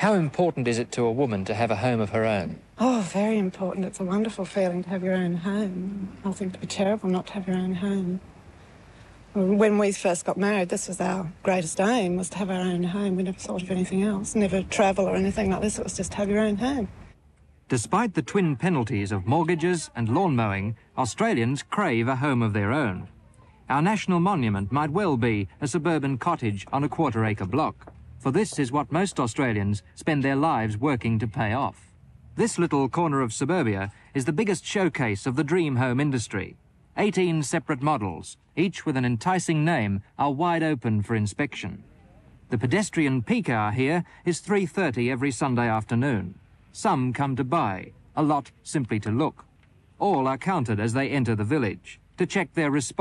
How important is it to a woman to have a home of her own? Oh, very important. It's a wonderful feeling to have your own home. I think it'd be terrible not to have your own home. When we first got married, this was our greatest aim, was to have our own home. We never thought of anything else, never travel or anything like this. It was just have your own home. Despite the twin penalties of mortgages and lawn mowing, Australians crave a home of their own. Our national monument might well be a suburban cottage on a quarter-acre block, for this is what most Australians spend their lives working to pay off. This little corner of suburbia is the biggest showcase of the dream home industry. 18 separate models, each with an enticing name, are wide open for inspection. The pedestrian peak hour here is 3:30 every Sunday afternoon. Some come to buy, a lot simply to look. All are counted as they enter the village, to check their response.